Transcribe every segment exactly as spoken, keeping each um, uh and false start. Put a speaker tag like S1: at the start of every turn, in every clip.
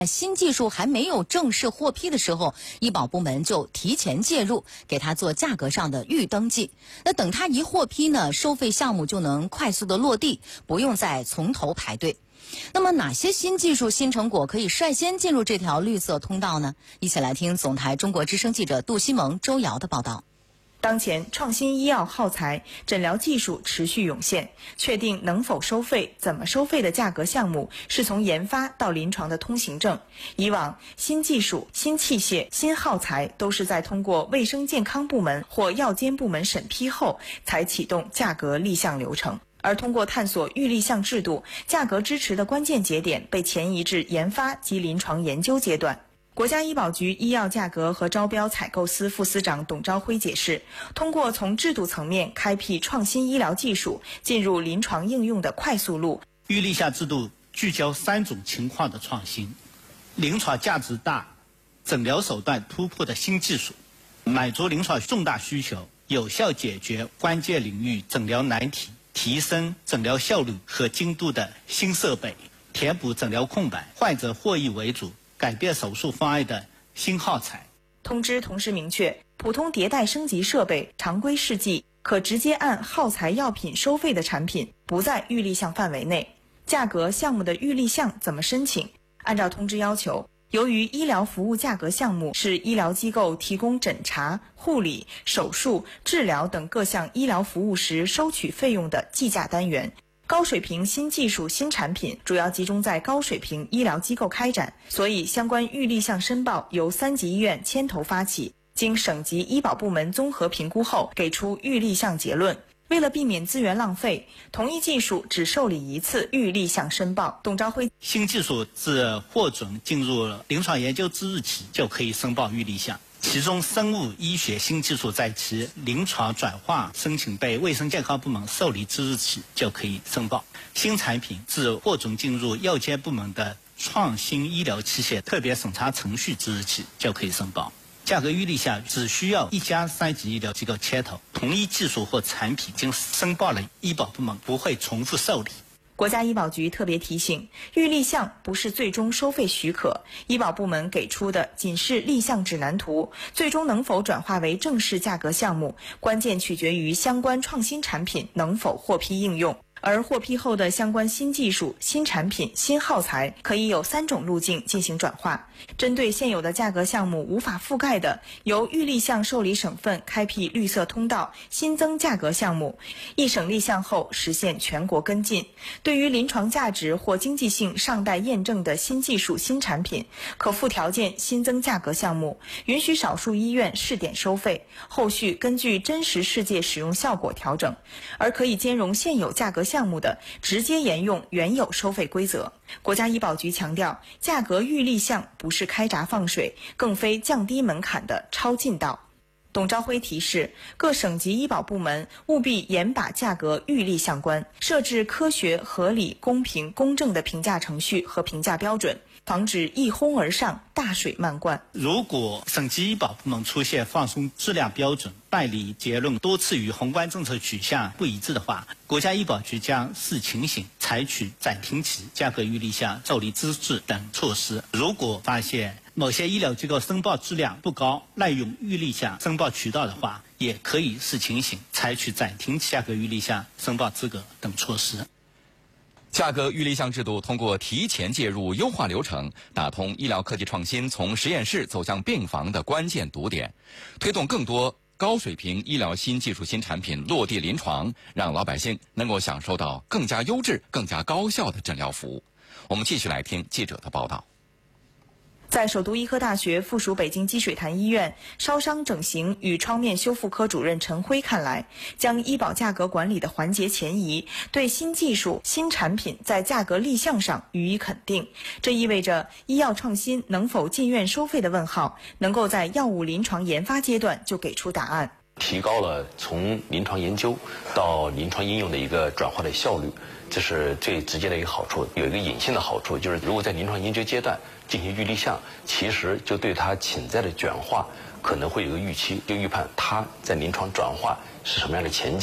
S1: 新技术还没有正式获批的时候，医保部门就提前介入，给它做价格上的预登记。那等它一获批呢，收费项目就能快速的落地，不用再从头排队。那么哪些新技术、新成果可以率先进入这条绿色通道呢？一起来听总台中国之声记者杜西蒙、周瑶的报道。
S2: 当前，创新医药耗材、诊疗技术持续涌现，确定能否收费、怎么收费的价格项目是从研发到临床的通行证。以往，新技术、新器械、新耗材都是在通过卫生健康部门或药监部门审批后才启动价格立项流程。而通过探索预立项制度，价格支持的关键节点被前移至研发及临床研究阶段。国家医保局医药价格和招标采购司副司长董朝辉解释，通过从制度层面开辟创新医疗技术进入临床应用的快速路。
S3: 预立项制度聚焦三种情况的创新：临床价值大、诊疗手段突破的新技术，满足临床重大需求，有效解决关键领域诊疗难题，提升诊疗效率和精度的新设备，填补诊疗空白，患者获益为主，改变手术方案的新耗材。
S2: 通知同时明确，普通迭代升级设备、常规试剂可直接按耗材药品收费的产品不在预立项范围内。价格项目的预立项怎么申请？按照通知要求，由于医疗服务价格项目是医疗机构提供诊查、护理、手术、治疗等各项医疗服务时收取费用的计价单元，高水平新技术、新产品主要集中在高水平医疗机构开展，所以相关预立项申报由三级医院牵头发起，经省级医保部门综合评估后给出预立项结论。为了避免资源浪费，同一技术只受理一次预立项申报。董朝辉，
S3: 新技术自获准进入临床研究之日起就可以申报预立项，其中生物医学新技术在其临床转化申请被卫生健康部门受理之日起就可以申报。新产品自获准进入药监部门的创新医疗器械特别审查程序之日起就可以申报。价格预立项只需要一家三级医疗机构牵头，同一技术或产品经申报了医保部门不会重复受理。
S2: 国家医保局特别提醒，预立项不是最终收费许可，医保部门给出的仅是立项指南图，最终能否转化为正式价格项目，关键取决于相关创新产品能否获批应用。而获批后的相关新技术、新产品、新耗材可以有三种路径进行转化。针对现有的价格项目无法覆盖的，由预立项受理省份开辟绿色通道，新增价格项目，一省立项后实现全国跟进。对于临床价值或经济性尚待验证的新技术、新产品，可附条件新增价格项目，允许少数医院试点收费，后续根据真实世界使用效果调整。而可以兼容现有价格项目的，直接沿用原有收费规则。国家医保局强调，价格预立项不是开闸放水，更非降低门槛的超近道。董朝辉提示，各省级医保部门务必严把价格预立项关，设置科学、合理、公平、公正的评价程序和评价标准，防止一哄而上、大水漫灌。
S3: 如果省级医保部门出现放松质量标准、办理结论多次与宏观政策取向不一致的话，国家医保局将视情形采取暂停期、价格预立项受理资质等措施。如果发现某些医疗机构申报质量不高、滥用预立项申报渠道的话，也可以视情形采取暂停期价格预立项申报资格等措施。
S4: 价格预立项制度通过提前介入、优化流程，打通医疗科技创新从实验室走向病房的关键堵点，推动更多高水平医疗新技术、新产品落地临床，让老百姓能够享受到更加优质、更加高效的诊疗服务。我们继续来听记者的报道。
S2: 在首都医科大学附属北京积水潭医院烧伤整形与创面修复科主任陈辉看来，将医保价格管理的环节前移，对新技术、新产品在价格立项上予以肯定。这意味着医药创新能否进院收费的问号，能够在药物临床研发阶段就给出答案，
S5: 提高了从临床研究到临床应用的一个转化的效率，这是最直接的一个好处。有一个隐性的好处，就是如果在临床研究阶段进行预立项，其实就对它潜在的转化可能会有一个预期，就预判它在临床转化是什么样的前景。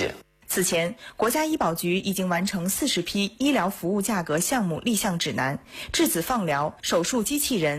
S2: 此前，国家医保局已经完成四十批医疗服务价格项目立项指南，质子放疗、手术机器人、